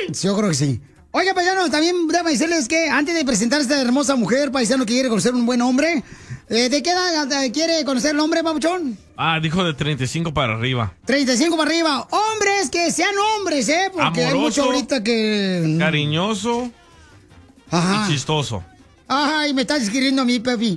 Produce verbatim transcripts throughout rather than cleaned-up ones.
Yo creo que sí. Oiga, paisano, también déjame decirles que antes de presentar a esta hermosa mujer, paisano, que quiere conocer un buen hombre, eh, ¿de qué edad eh, quiere conocer el hombre, papuchón? Ah, dijo de treinta y cinco para arriba. treinta y cinco para arriba. Hombres que sean hombres, ¿eh? Porque Amoroso, hay mucho ahorita que... Cariñoso. Ajá. Y chistoso. Ay, me estás escribiendo a mí, papi.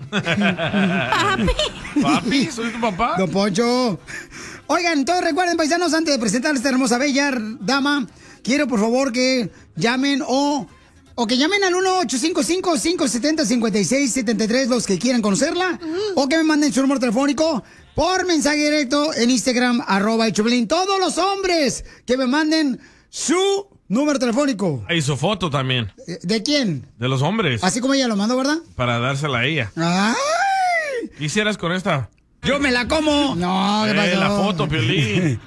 Papi. Papi, soy tu papá. Don Poncho. Oigan, entonces recuerden, paisanos, antes de presentar a esta hermosa bella dama, quiero por favor que llamen o, o que llamen al uno ocho cinco cinco, cinco siete cero, cinco seis siete tres los que quieran conocerla, uh-huh. o que me manden su número telefónico por mensaje directo en Instagram, arroba el Choplin. Todos los hombres que me manden su número telefónico. Y su foto también. ¿De quién? De los hombres. Así como ella lo mandó, ¿verdad? Para dársela a ella. ¡Ay! ¿Qué hicieras con esta? ¡Yo me la como! No, ¿qué pasó? Eh, la foto, Piolín.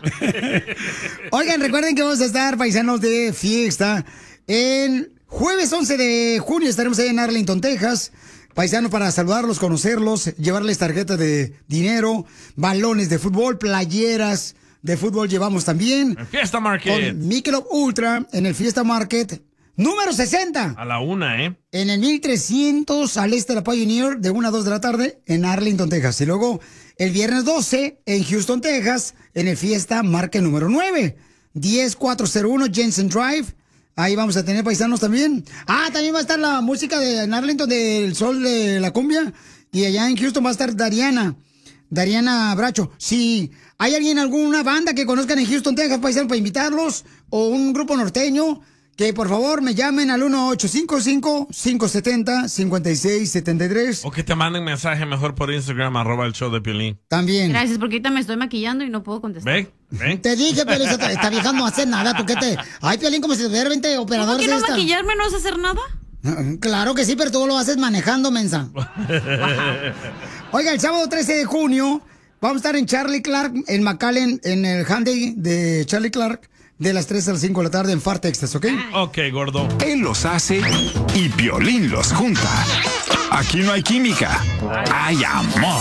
Oigan, recuerden que vamos a estar, paisanos, de fiesta. El jueves once de junio estaremos ahí en Arlington, Texas. Paisanos, para saludarlos, conocerlos, llevarles tarjetas de dinero, balones de fútbol, playeras de fútbol llevamos también. En Fiesta Market. Con Michelob Ultra en el Fiesta Market. Número sesenta. A la una, ¿eh? En el mil trescientos al este de la Pioneer, de una a dos de la tarde, en Arlington, Texas. Y luego, el viernes doce, en Houston, Texas, en el Fiesta Market número nueve. diez cuatrocientos uno Jensen Drive. Ahí vamos a tener paisanos también. Ah, también va a estar la música de en Arlington del Sol de la Cumbia. Y allá en Houston va a estar Dariana. Dariana Bracho. Si hay alguien, alguna banda que conozcan en Houston, Texas, paisanos, para invitarlos, o un grupo norteño, que por favor me llamen al uno ocho cinco cinco, cinco siete cero, cinco seis siete tres. O que te manden mensaje mejor por Instagram, arroba el show de Piolín. También. Gracias, porque ahorita me estoy maquillando y no puedo contestar. ¿Ve? ¿Ve? Te dije, Piolín, esta, esta vieja no hace nada. ¿Tú qué te...? Ay, Piolín, como si tuviera veinte operadores. ¿Cómo que no esta. maquillarme no es hacer nada? Claro que sí, pero tú lo haces manejando, mensa. Oiga, el sábado trece de junio vamos a estar en Charlie Clark, en McAllen, en el Handy de Charlie Clark, de las tres a las cinco de la tarde en Far, Texas, ¿ok? Ok, gordo. Él los hace y Piolín los junta. Aquí no hay química, hay amor.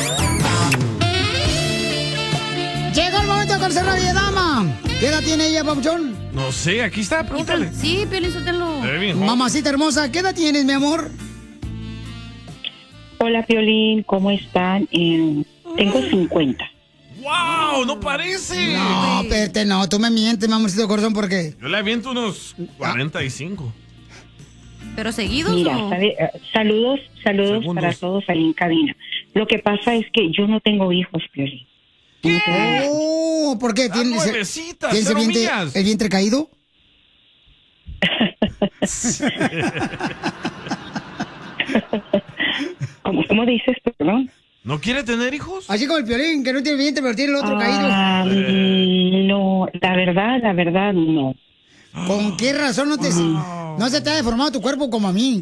Llegó el momento de conocer a la bella dama. ¿Qué edad tiene ella, papuchón? No sé, aquí está, pregúntale. Sí, Piolín, suéltalo. Mamacita hermosa, ¿qué edad tienes, mi amor? Hola, Piolín, ¿cómo están? Eh, tengo cincuenta. ¡Wow! ¡No parece! No, espérate, no, tú me mientes, mi amorcito corazón, porque... Yo le aviento unos cuarenta y cinco. ¿Pero seguidos Mira, o...? sabe, uh, saludos, saludos Segundos. para todos ahí en cabina. Lo que pasa es que yo no tengo hijos, Piolín. ¿Qué? Oh, ¿por qué? Ah, ¿Tienes, nuevecita, ¿tienes el, cero vientre, millas. el vientre caído? ¿Cómo, cómo dices, perdón? ¿No quiere tener hijos? Así como el Piolín, que no tiene vientre, pero tiene el otro Ah, caído. mm, no, la verdad, la verdad, no. ¿Con qué razón no te... no se te ha deformado tu cuerpo como a mí?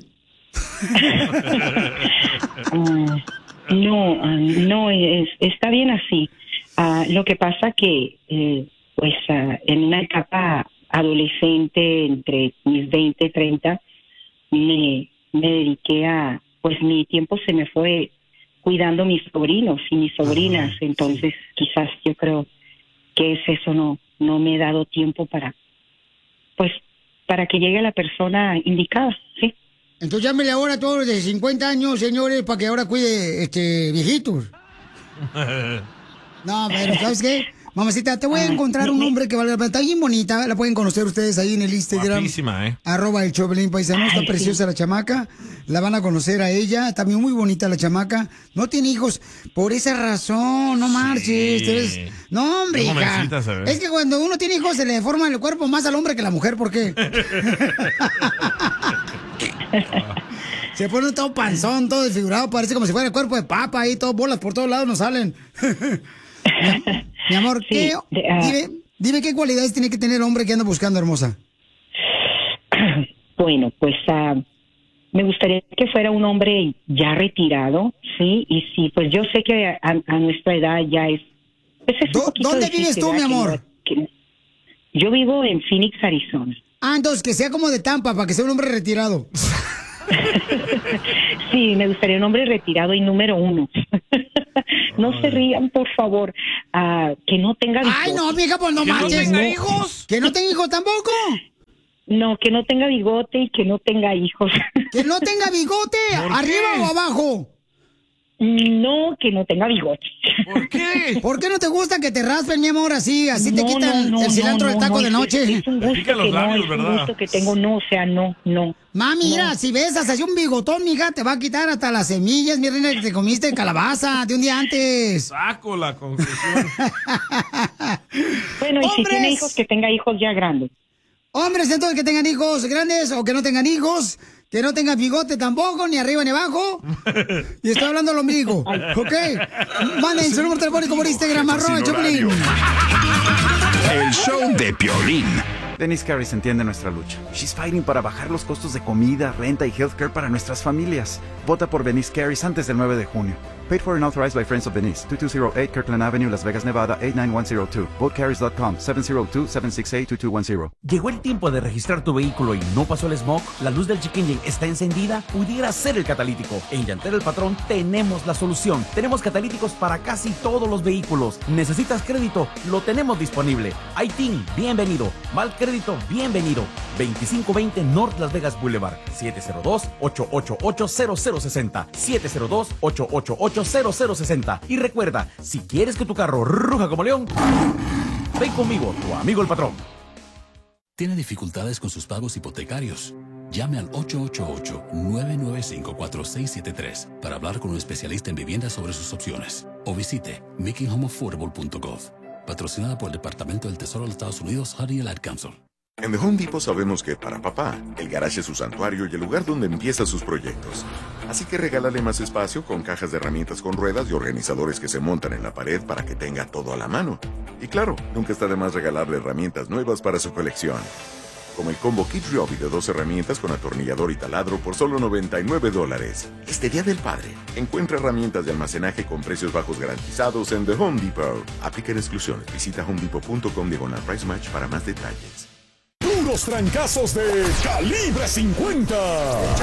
Ah, no, ah, no, es, está bien así. Ah, lo que pasa que, eh, pues, ah, en una etapa adolescente, entre mis veinte, treinta, me, me dediqué a, pues, mi tiempo se me fue cuidando a mis sobrinos y mis sobrinas. Ah, Entonces, quizás yo creo que es eso, no, no me he dado tiempo para, pues, para que llegue la persona indicada, ¿sí? Entonces llámele ahora a todos los de cincuenta años, señores, para que ahora cuide este viejitos. No, pero ¿sabes qué? Mamacita, te voy a encontrar un hombre que vale la pena. Está bien bonita, la pueden conocer ustedes ahí en el Instagram. Guapísima, ¿eh? Arroba el Choplin Paisano, está Ay, preciosa sí. la chamaca. La van a conocer a ella, también muy bonita la chamaca. No tiene hijos, por esa razón, no marches. te ves- No, hombre, Qué hija. jovencita se ve. Es que cuando uno tiene hijos se le deforma el cuerpo más al hombre que a la mujer, ¿por qué? Se pone todo panzón, todo desfigurado, parece como si fuera el cuerpo de papa ahí, todo bolas por todos lados nos salen. mi, mi amor, Sí, ¿qué, de- ah. dime, dime qué cualidades tiene que tener el hombre que anda buscando, hermosa. Bueno, pues ah, me gustaría que fuera un hombre ya retirado, ¿sí? Y sí, pues yo sé que a, a nuestra edad ya es... Pues es un ¿Dó- poquito dónde difícil, vives tú, ¿verdad? mi Que amor? no- que- yo vivo en Phoenix, Arizona. Ah, entonces que sea como de Tampa, para que sea un hombre retirado. Sí, me gustaría un hombre retirado y número uno. No se rían, por favor. Ah, que no tenga... Ay, no, mija, pues no ¿Que no manches. tenga No. hijos? ¿Que no tenga hijos tampoco? No, que no tenga bigote y que no tenga hijos. ¿Que no tenga bigote? ¿Arriba o abajo? No, que no tenga bigote. ¿Por qué? ¿Por qué no te gusta que te raspen, mi amor, así? Así te No, quitan no, no, el cilantro no, del taco no, de es- noche. Es un gusto pican los que no, labios, es un ¿verdad? gusto que tengo, no, o sea, no, no. Mami, mira, No. si besas así un bigotón, mija, te va a quitar hasta las semillas, mi reina, que te comiste de calabaza de un día antes. Saco la conclusión. Bueno, y si ¡Hombres! tiene hijos, que tenga hijos ya grandes. Hombres, entonces, que tengan hijos grandes o que no tengan hijos, que no tengan bigote tampoco, ni arriba ni abajo. Y estoy hablando del ombligo, ¿ok? Manden su número telefónico por Instagram, arroba Sin Choplin. horario. El show de Piolín. Denise Carris entiende nuestra lucha. She's fighting para bajar los costos de comida, renta y healthcare para nuestras familias. Vota por Denise Carris antes del nueve de junio. Paid for and authorized by Friends of Denise. two two zero eight Kirkland Avenue, Las Vegas, Nevada eight nine one zero two. vote carries dot com seven zero two, seven six eight, two two one zero. ¿Llegó el tiempo de registrar tu vehículo y no pasó el smog? ¿La luz del check engine está encendida? Pudiera ser el catalítico. En Llantera El Patrón tenemos la solución. Tenemos catalíticos para casi todos los vehículos. ¿Necesitas crédito? Lo tenemos disponible. I T I N, bienvenido. Mal crédito, bienvenido. veinticinco veinte North Las Vegas Boulevard. siete cero dos, ocho ocho ocho, cero cero seis cero. siete cero dos, ocho ocho ocho, cero cero seis cero. Y recuerda, si quieres que tu carro ruja como león, ven conmigo, tu amigo el patrón. ¿Tiene dificultades con sus pagos hipotecarios? Llame al ocho ocho ocho, nueve nueve cinco, cuatro seis siete tres para hablar con un especialista en vivienda sobre sus opciones. O visite making home affordable punto gov. Patrocinada por el Departamento del Tesoro de los Estados Unidos, Honey and Ad Council. En The Home Depot sabemos que para papá, el garage es su santuario y el lugar donde empieza sus proyectos. Así que regálale más espacio con cajas de herramientas con ruedas y organizadores que se montan en la pared para que tenga todo a la mano. Y claro, nunca está de más regalarle herramientas nuevas para su colección. Como el combo Kid Ryobi de dos herramientas con atornillador y taladro por solo noventa y nueve dólares. Este Día del Padre, encuentra herramientas de almacenaje con precios bajos garantizados en The Home Depot. Aplican exclusiones. Visita homedepot punto com diagonal price match para más detalles. Puros trancazos de calibre cincuenta.